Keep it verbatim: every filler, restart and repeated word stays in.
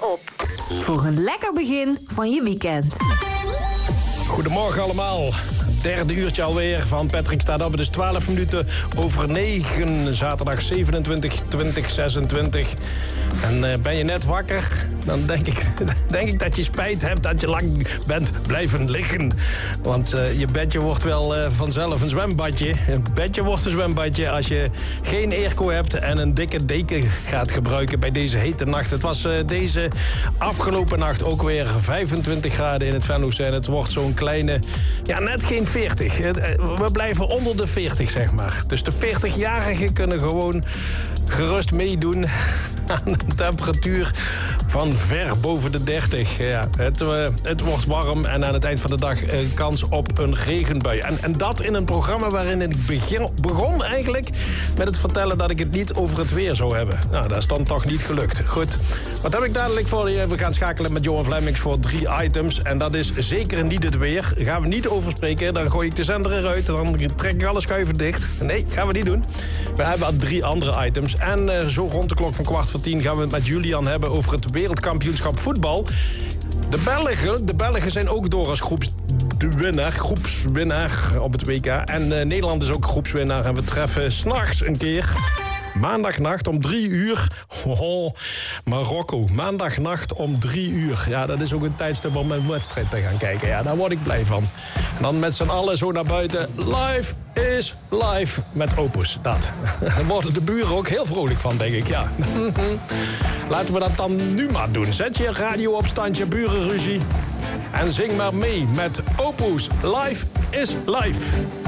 op. Voor een lekker begin van je weekend. Goedemorgen allemaal. Derde uurtje alweer van Patrick staat op. Het is twaalf minuten over negen. Zaterdag zevenentwintig twintig zesentwintig. En uh, ben je net wakker, dan denk ik, denk ik dat je spijt hebt dat je lang bent blijven liggen. Want uh, je bedje wordt wel uh, vanzelf een zwembadje. Een bedje wordt een zwembadje als je geen airco hebt en een dikke deken gaat gebruiken bij deze hete nacht. Het was uh, deze afgelopen nacht ook weer vijfentwintig graden in het Venlo's. En het wordt zo'n kleine, ja net geen veertig. We blijven onder de veertig, zeg maar. Dus de veertigjarigen kunnen gewoon gerust meedoen aan een temperatuur van ver boven de dertig. Ja, het, uh, het wordt warm en aan het eind van de dag uh, kans op een regenbui. En, en dat in een programma waarin ik begin, begon eigenlijk met het vertellen dat ik het niet over het weer zou hebben. Nou, dat is dan toch niet gelukt. Goed, wat heb ik dadelijk voor je? We gaan schakelen met Johan Vlemmings voor drie items. En dat is zeker niet het weer. Daar gaan we niet over spreken. Dan gooi ik de zender eruit. Dan trek ik alle schuiven dicht. Nee, gaan we niet doen. We hebben drie andere items. En uh, zo rond de klok van kwart voor tien gaan we het met Julian hebben over het wereldkampioenschap voetbal. De Belgen, de Belgen zijn ook door als groepswinnaar, groepswinnaar op het W K. En uh, Nederland is ook groepswinnaar. En we treffen 's nachts een keer, maandagnacht om drie uur. Oh, Marokko, maandagnacht om drie uur. Ja, dat is ook een tijdstip om een wedstrijd te gaan kijken. Ja, daar word ik blij van. En dan met z'n allen zo naar buiten. Live is live met Opus. Dat. Daar worden de buren ook heel vrolijk van, denk ik. Ja. Laten we dat dan nu maar doen. Zet je radio op standje, burenruzie. En zing maar mee met Opus. Live is live.